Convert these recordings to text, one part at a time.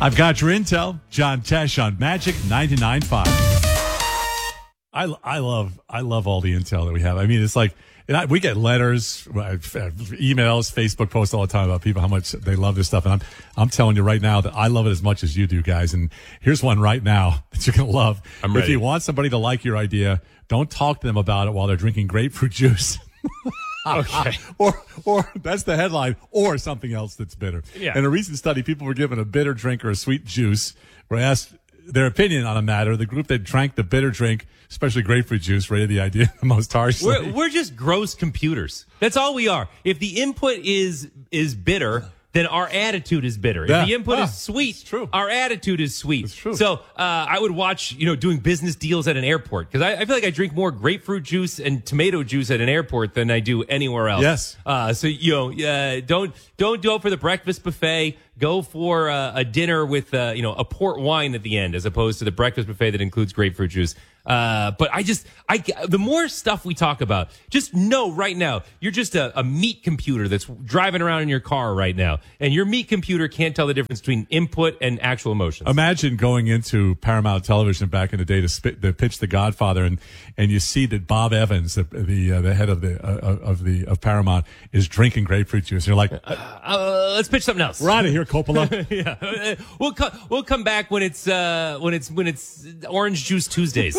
I've got your intel. John Tesh on Magic 99.5. I love all the intel that we have. I mean, it's like we get letters, emails, Facebook posts all the time about people how much they love this stuff, and I'm telling you right now that I love it as much as you do, guys. And here's one right now that you're gonna love. I'm ready. If you want somebody to like your idea, don't talk to them about it while they're drinking grapefruit juice. Okay. Or that's the headline, or something else that's bitter. Yeah. In a recent study, people were given a bitter drink or a sweet juice, were asked their opinion on a matter. The group that drank the bitter drink, especially grapefruit juice, rated the idea the most harshly. We're just gross computers. That's all we are. If the input is bitter, then our attitude is bitter. Yeah. If the input is sweet, true. our attitude is sweet. It's true. So I would watch, doing business deals at an airport, because I feel like I drink more grapefruit juice and tomato juice at an airport than I do anywhere else. Yes. Don't go for the breakfast buffet. Go for a dinner with a port wine at the end, as opposed to the breakfast buffet that includes grapefruit juice. But the more stuff we talk about, just know right now, you're just a meat computer that's driving around in your car right now. And your meat computer can't tell the difference between input and actual emotions. Imagine going into Paramount Television back in the day to pitch The Godfather, and you see that Bob Evans, the head of Paramount, is drinking grapefruit juice. You're like, let's pitch something else. we're out of here, Coppola. Yeah, we'll come back when it's Orange Juice Tuesdays.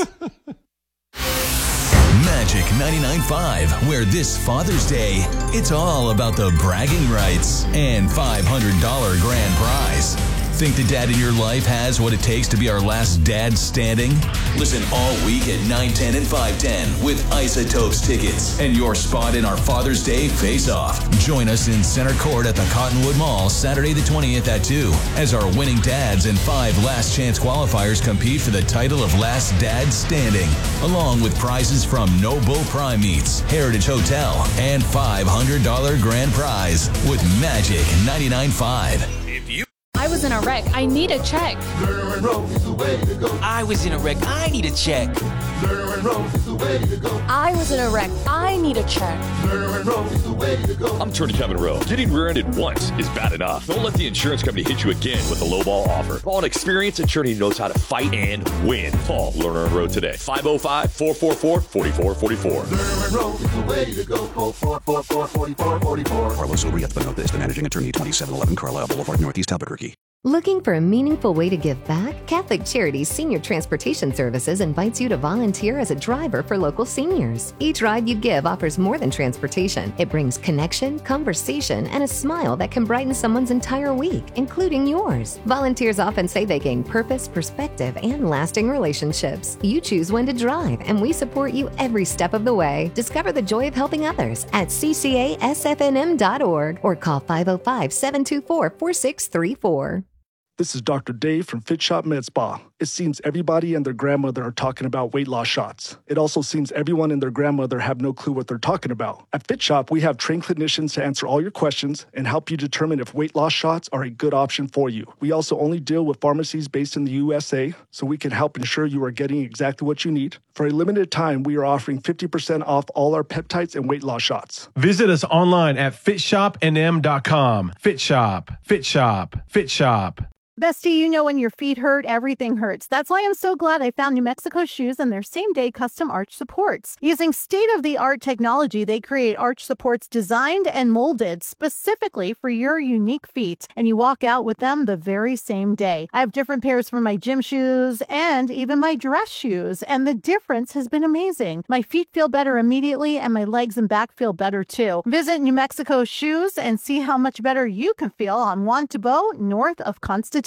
Magic 99.5, where this Father's Day, it's all about the bragging rights and $500 grand prize. Think the dad in your life has what it takes to be our last dad standing? Listen all week at 9, 10, and 5:10 with Isotopes tickets and your spot in our Father's Day face-off. Join us in Center Court at the Cottonwood Mall Saturday the 20th at 2 as our winning dads and 5 last chance qualifiers compete for the title of Last Dad Standing, along with prizes from No Bull Prime Meats, Heritage Hotel, and $500 grand prize with Magic 99.5. I was in a wreck. I need a check. I was in a wreck. I need a check. I was in a wreck. I need a check. I'm Attorney Kevin Rowe. Getting rear-ended once is bad enough. Don't let the insurance company hit you again with a lowball offer. Call an experienced attorney who knows how to fight and win. Call Lerner and Rowe today. 505-444-4444. Lerner and Rowe is the way to go. Call 444-4444. Carlos Urias Benitez, the managing attorney, 2711 Carlisle Boulevard, Northeast Albuquerque. Looking for a meaningful way to give back? Catholic Charities Senior Transportation Services invites you to volunteer as a driver for local seniors. Each ride you give offers more than transportation. It brings connection, conversation, and a smile that can brighten someone's entire week, including yours. Volunteers often say they gain purpose, perspective, and lasting relationships. You choose when to drive, and we support you every step of the way. Discover the joy of helping others at ccasfnm.org or call 505-724-4634. This is Dr. Dave from Fit Shop Med Spa. It seems everybody and their grandmother are talking about weight loss shots. It also seems everyone and their grandmother have no clue what they're talking about. At Fit Shop, we have trained clinicians to answer all your questions and help you determine if weight loss shots are a good option for you. We also only deal with pharmacies based in the USA, so we can help ensure you are getting exactly what you need. For a limited time, we are offering 50% off all our peptides and weight loss shots. Visit us online at fitshopnm.com. Fit Shop, Fit Shop, Fit Shop. Bestie, when your feet hurt, everything hurts. That's why I'm so glad I found New Mexico Shoes and their same-day custom arch supports. Using state-of-the-art technology, they create arch supports designed and molded specifically for your unique feet, and you walk out with them the very same day. I have different pairs for my gym shoes and even my dress shoes, and the difference has been amazing. My feet feel better immediately, and my legs and back feel better too. Visit New Mexico Shoes and see how much better you can feel on Juan Tabo, north of Constitution.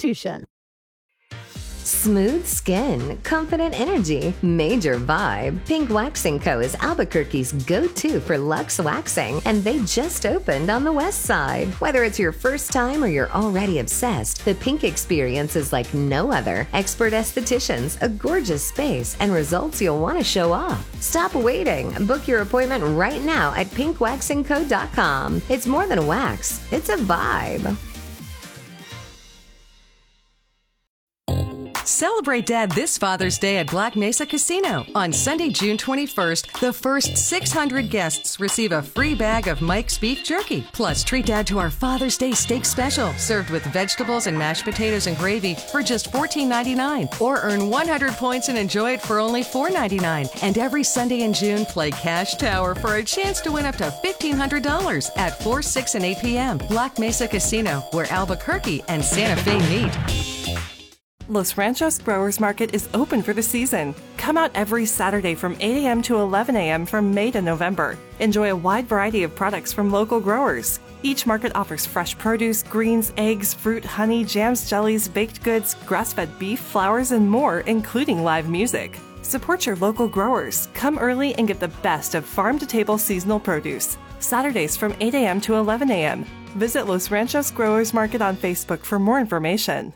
Smooth skin, confident energy, major vibe. Pink Waxing Co. is Albuquerque's go-to for luxe waxing, and they just opened on the west side. Whether it's your first time or you're already obsessed, the Pink experience is like no other. Expert estheticians, a gorgeous space, and results you'll want to show off. Stop waiting. Book your appointment right now at pinkwaxingco.com. It's more than a wax, it's a vibe. Celebrate Dad this Father's Day at Black Mesa Casino. On Sunday, June 21st, the first 600 guests receive a free bag of Mike's Beef Jerky. Plus, treat Dad to our Father's Day steak special, served with vegetables and mashed potatoes and gravy for just $14.99. Or earn 100 points and enjoy it for only $4.99. And every Sunday in June, play Cash Tower for a chance to win up to $1,500 at 4, 6, and 8 p.m. Black Mesa Casino, where Albuquerque and Santa Fe meet. Los Ranchos Growers Market is open for the season. Come out every Saturday from 8 a.m. to 11 a.m. from May to November. Enjoy a wide variety of products from local growers. Each market offers fresh produce, greens, eggs, fruit, honey, jams, jellies, baked goods, grass-fed beef, flowers, and more, including live music. Support your local growers. Come early and get the best of farm-to-table seasonal produce. Saturdays from 8 a.m. to 11 a.m. Visit Los Ranchos Growers Market on Facebook for more information.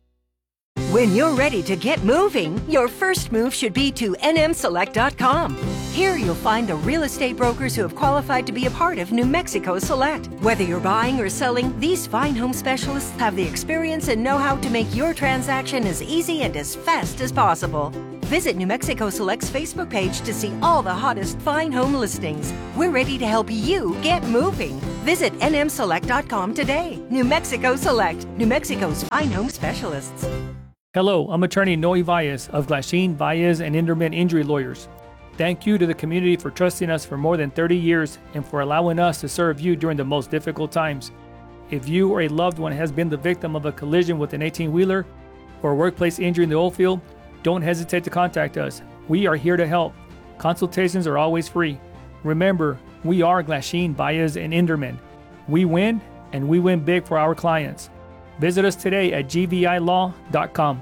When you're ready to get moving, your first move should be to nmselect.com. Here you'll find the real estate brokers who have qualified to be a part of New Mexico Select. Whether you're buying or selling, these fine home specialists have the experience and know-how to make your transaction as easy and as fast as possible. Visit New Mexico Select's Facebook page to see all the hottest fine home listings. We're ready to help you get moving. Visit nmselect.com today. New Mexico Select, New Mexico's fine home specialists. Hello, I'm attorney Noe Valles of Glasheen, Valles, and Inderman Injury Lawyers. Thank you to the community for trusting us for more than 30 years and for allowing us to serve you during the most difficult times. If you or a loved one has been the victim of a collision with an 18-wheeler or a workplace injury in the oil field, don't hesitate to contact us. We are here to help. Consultations are always free. Remember, we are Glasheen, Valles, and Inderman. We win, and we win big for our clients. Visit us today at gvilaw.com.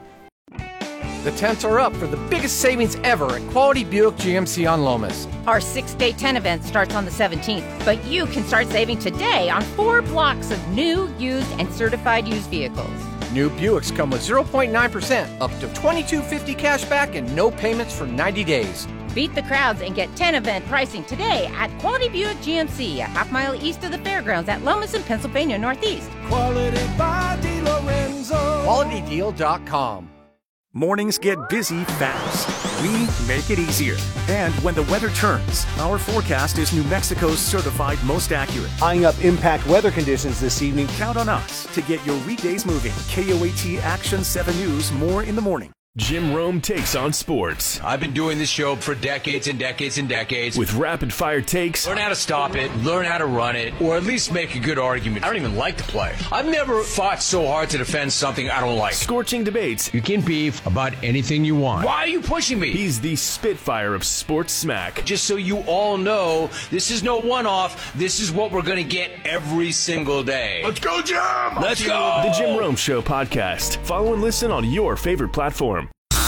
The tents are up for the biggest savings ever at Quality Buick GMC on Lomas. Our 6-day tent event starts on the 17th, but you can start saving today on 4 blocks of new, used, and certified used vehicles. New Buicks come with 0.9%, up to $22.50 cash back, and no payments for 90 days. Beat the crowds and get 10 event pricing today at Quality Buick GMC, a half-mile east of the fairgrounds at Lomas in Pennsylvania Northeast. Quality by DeLorenzo. QualityDeal.com. Mornings get busy fast. We make it easier. And when the weather turns, our forecast is New Mexico's certified most accurate. Eyeing up impact weather conditions this evening. Count on us to get your weekdays moving. KOAT Action 7 News, more in the morning. Jim Rome takes on sports. I've been doing this show for decades and decades and decades. With rapid-fire takes. Learn how to stop it, learn how to run it, or at least make a good argument. I don't even like to play. I've never fought so hard to defend something I don't like. Scorching debates. You can beef about anything you want. Why are you pushing me? He's the Spitfire of sports smack. Just so you all know, this is no one-off. This is what we're going to get every single day. Let's go, Jim! Let's go! The Jim Rome Show podcast. Follow and listen on your favorite platform.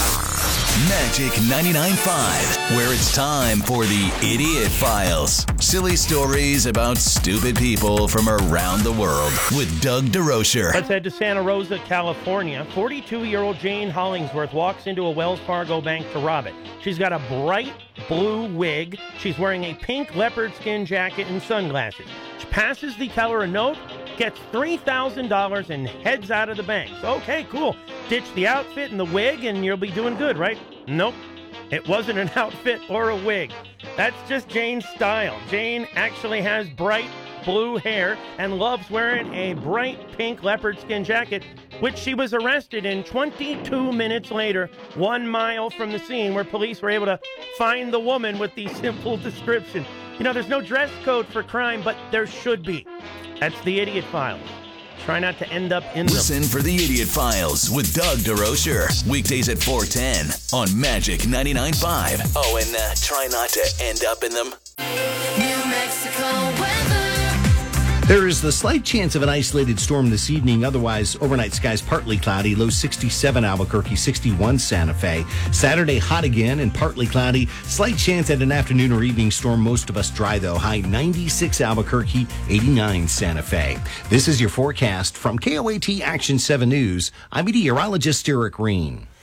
Magic 99.5, where it's time for the Idiot Files. Silly stories about stupid people from around the world with Doug DeRocher. Let's head to Santa Rosa, California. 42-year-old Jane Hollingsworth walks into a Wells Fargo bank to rob it. She's got a bright blue wig. She's wearing a pink leopard skin jacket and sunglasses. She passes the teller a note, gets $3,000 and heads out of the bank. Okay, cool. Ditch the outfit and the wig and you'll be doing good, right? Nope. It wasn't an outfit or a wig. That's just Jane's style. Jane actually has bright blue hair and loves wearing a bright pink leopard skin jacket, which she was arrested in 22 minutes later, 1 mile from the scene where police were able to find the woman with the simple description. You know, there's no dress code for crime, but there should be. That's the Idiot Files. Try not to end up in them. Listen for the Idiot Files with Doug DeRocher. Weekdays at 4:10 on Magic 99.5. Oh, and try not to end up in them. New Mexico weather. There is the slight chance of an isolated storm this evening. Otherwise, overnight skies partly cloudy. Low 67 Albuquerque, 61 Santa Fe. Saturday, hot again and partly cloudy. Slight chance at an afternoon or evening storm. Most of us dry, though. High 96 Albuquerque, 89 Santa Fe. This is your forecast from KOAT Action 7 News. I'm meteorologist Eric Reen.